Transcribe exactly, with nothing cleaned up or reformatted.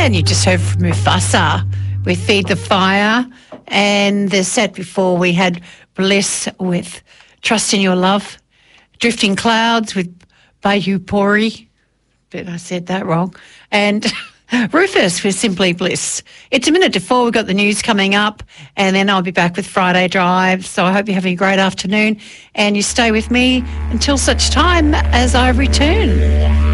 And you just heard from Mufasa with Feed the Fire. And the set before we had Bliss with Trust in Your Love. Drifting Clouds with Bayou Pori. But I said that wrong. And Rufus with Simply Bliss. It's a minute to four. We've got the news coming up, and then I'll be back with Friday Drive. So I hope you're having a great afternoon, and you stay with me until such time as I return.